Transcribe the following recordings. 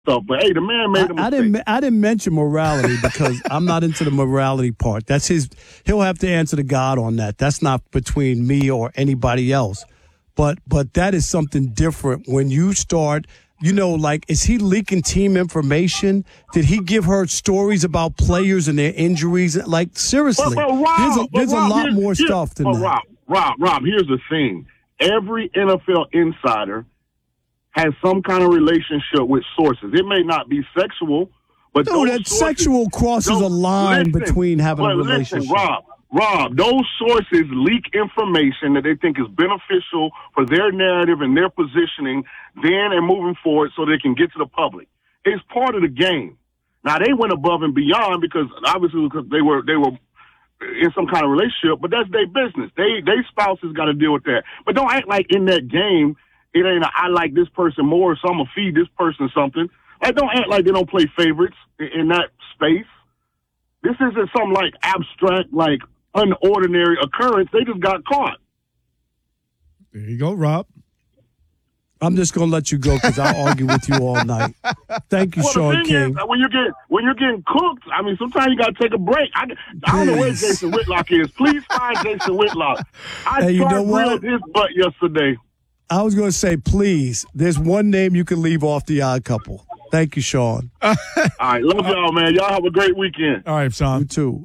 stuff. But hey, the man made a mistake. I didn't mention morality because I'm not into the morality part. That's his. He'll have to answer to God on that. That's not between me or anybody else. But that is something different when you start. You know, like, is he leaking team information? Did he give her stories about players and their injuries? Like, seriously, there's a lot more stuff than that. Rob, here's the thing. Every NFL insider has some kind of relationship with sources. It may not be sexual, but sexual crosses a line between having a relationship. Listen, Rob, those sources leak information that they think is beneficial for their narrative and their positioning then and moving forward so they can get to the public. It's part of the game. Now, they went above and beyond because they were in some kind of relationship, but that's their business. They spouses got to deal with that. But don't act like in that game it ain't I like this person more, so I'm going to feed this person something. Like, don't act like they don't play favorites in that space. This isn't some, like, abstract, like, unordinary occurrence. They just got caught. There you go, Rob. I'm just gonna let you go because I'll argue with you all night. Thank you, Sean King. When you're getting cooked, I mean, sometimes you gotta take a break. I don't know where Jason Whitlock is. Please find Jason Whitlock. I grilled his butt yesterday. I was gonna say, please. There's one name you can leave off the Odd Couple. Thank you, Sean. All right, love y'all, man. Y'all have a great weekend. All right, Sean. You too.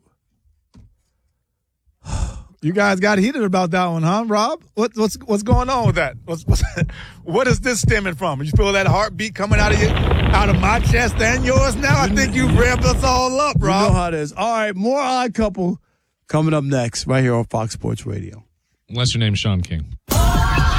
You guys got heated about that one, huh, Rob? What's going on with that? What is this stemming from? You feel that heartbeat coming out of my chest and yours now? I think you've revved us all up, Rob. You know how it is. All right, more Odd Couple coming up next right here on Fox Sports Radio. What's your name, Sean King?